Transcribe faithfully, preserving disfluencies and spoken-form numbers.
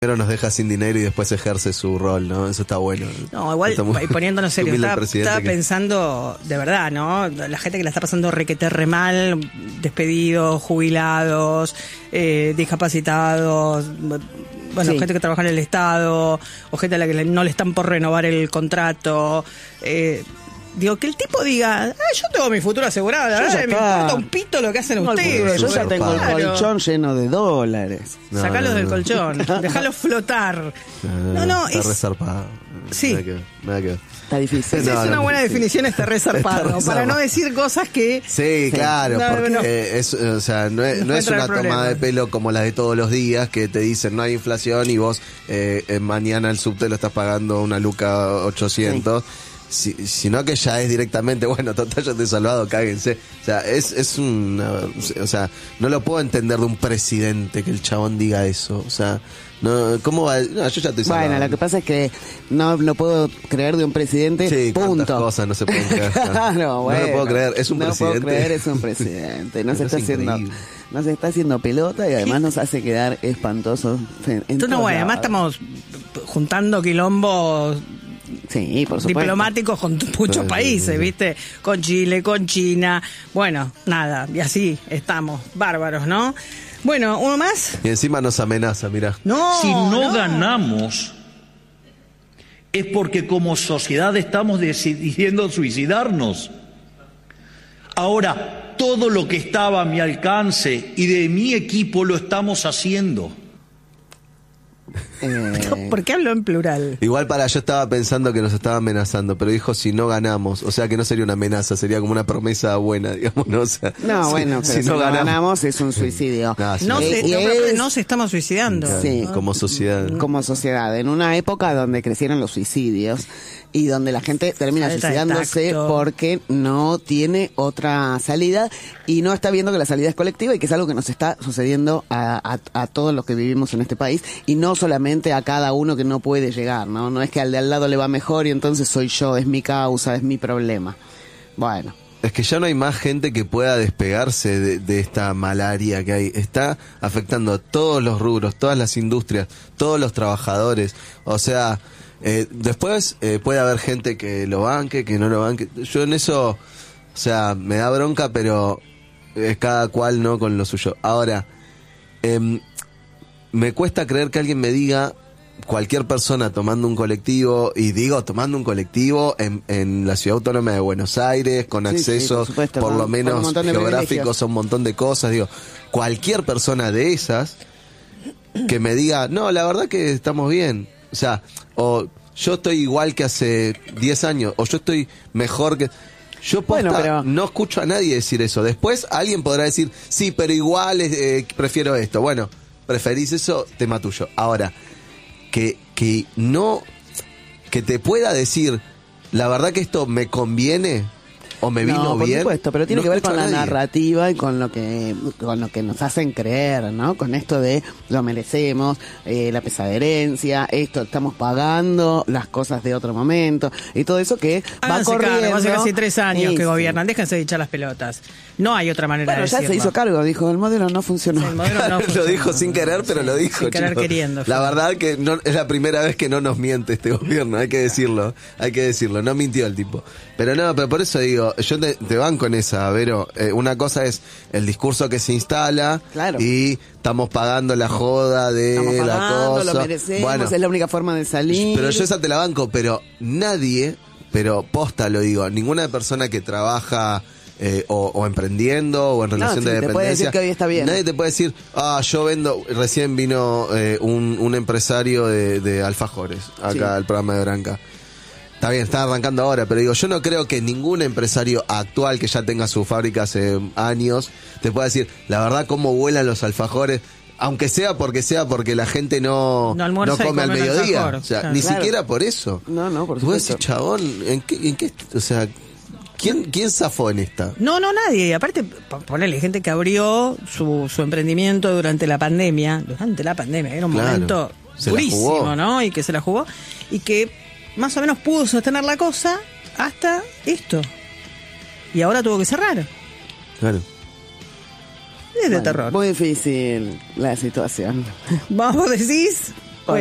Pero nos deja sin dinero y después ejerce su rol, ¿no? Eso está bueno. No, igual, muy, poniéndonos serio, estaba, estaba que... pensando, de verdad, ¿no? La gente que la está pasando requete re mal, despedidos, jubilados, eh, discapacitados, bueno, sí. gente que trabaja en el Estado, o gente a la que no le están por renovar el contrato, eh... Digo, que el tipo diga, ah, yo tengo mi futuro asegurado, ¿verdad? Me importa un pito lo que hacen no, ustedes. Yo ya tengo claro. el colchón lleno de dólares. No, Sacalos no, no, del colchón, no. Dejalos flotar. No, no, no está es... resarpado. Sí. Nada que, nada que... Está difícil. Es, no, es una no, buena sí. definición, está resarpado, para no decir cosas que... Sí, sí. claro, no, porque no. Es, o sea, no es, no es una tomada de pelo como la de todos los días que te dicen no hay inflación y vos eh, mañana el subte lo estás pagando una luca ochocientos. Sí. Si, sino que ya es directamente, bueno, total, yo te he salvado, cáguense. O sea, es, es una, o sea, no lo puedo entender de un presidente que el chabón diga eso. O sea, no, ¿cómo va? No, yo ya te he salvado. Bueno, lo que pasa es que no lo puedo creer de un presidente, sí, punto. Cosas no se pueden creer. Claro, bueno, no lo puedo creer, es un no presidente. No puedo creer, es un presidente. No se está increíble. haciendo... Nos está haciendo pelota y además nos hace quedar espantosos. En Tú no, bueno, además estamos juntando quilombos sí, por supuesto. diplomáticos con muchos sí, países, sí, sí. ¿viste? Con Chile, con China. Bueno, nada, y así estamos, bárbaros, ¿no? Bueno, uno más. Y encima nos amenaza, mirá. No, si no, no ganamos, es porque como sociedad estamos decidiendo suicidarnos. Ahora, todo lo que estaba a mi alcance y de mi equipo lo estamos haciendo. Eh... ¿Por qué hablo en plural? Igual para, yo estaba pensando que nos estaba amenazando, pero dijo si no ganamos, o sea que no sería una amenaza, sería como una promesa buena, digamos, ¿no? O sea, no, si, bueno, pero si, si no no ganamos, ganamos es un suicidio. No, si no, no, se, y no, es, nos estamos suicidando. Sí, ¿no? Como sociedad. Como sociedad, en una época donde crecieron los suicidios y donde la gente termina Falta suicidándose porque no tiene otra salida y no está viendo que la salida es colectiva y que es algo que nos está sucediendo a, a, a todos los que vivimos en este país y no solamente a cada uno que no puede llegar, ¿no? No es que al de al lado le va mejor y entonces soy yo, es mi causa, es mi problema. Bueno. Es que ya no hay más gente que pueda despegarse de, de esta malaria que hay. Está afectando a todos los rubros, todas las industrias, todos los trabajadores. O sea, eh, después eh, puede haber gente que lo banque, que no lo banque. Yo en eso, o sea, me da bronca, pero es cada cual, ¿no? Con lo suyo. Ahora, eh, me cuesta creer que alguien me diga... Cualquier persona tomando un colectivo, y digo tomando un colectivo en, en la ciudad autónoma de Buenos Aires, con sí, accesos sí, por, supuesto, por con, lo menos geográficos, a un montón de cosas, digo, cualquier persona de esas que me diga, no, la verdad que estamos bien, o sea, o yo estoy igual que hace diez años, o yo estoy mejor que... Yo posta, bueno, pero... no escucho a nadie decir eso. Después alguien podrá decir, sí, pero igual eh, prefiero esto. Bueno, preferís eso, tema tuyo. Ahora... Que, que no, que te pueda decir, la verdad que esto me conviene o me vino no, por bien. Por supuesto, pero tiene no que ver con la nadie. narrativa y con lo que con lo que nos hacen creer, ¿no? Con esto de lo merecemos, eh, la pesada herencia, esto estamos pagando, las cosas de otro momento y todo eso que Háganse va corriendo. Cargo, hace casi tres años sí, que sí. gobiernan, déjense de echar las pelotas. No hay otra manera bueno, de decirlo. ya se hizo cargo, dijo, el modelo no funcionó. Sí, el modelo no funcionó. Lo dijo sin querer, pero sí, lo dijo. Sin querer chicos. queriendo. La verdad que no, es la primera vez que no nos miente este gobierno, hay que decirlo, hay que decirlo, no mintió el tipo. Pero no, pero por eso digo, yo te, te banco en esa, Vero. Eh, una cosa es el discurso que se instala claro. y estamos pagando la joda de estamos pagando, la cosa. Lo merecemos, bueno, es la única forma de salir. Pero yo esa te la banco, pero nadie, pero posta lo digo, ninguna persona que trabaja... Eh, o, o emprendiendo o en relación no, sí, de dependencia, te puede decir que hoy está bien. Nadie te puede decir, ah, yo vendo, recién vino eh, un, un empresario de, de alfajores acá sí. al programa de Branca. Está bien, está arrancando ahora, pero digo, yo no creo que ningún empresario actual que ya tenga su fábrica hace años te pueda decir, la verdad, cómo vuelan los alfajores. Aunque sea porque sea porque la gente no, no, no come al mediodía. Alfajor, o sea, claro. ni claro. siquiera por eso. No, no, por supuesto. Vos supuesto. decís, chabón, ¿en qué, en qué, o sea... ¿Quién, ¿Quién zafó en esta? No, no, nadie. Aparte, ponele gente que abrió su, su emprendimiento durante la pandemia. Durante la pandemia, era un claro, momento durísimo, ¿no? Y que se la jugó. Y que más o menos pudo sostener la cosa hasta esto. Y ahora tuvo que cerrar. Claro. Es de bueno, terror. Muy difícil la situación. ¿Vos decís?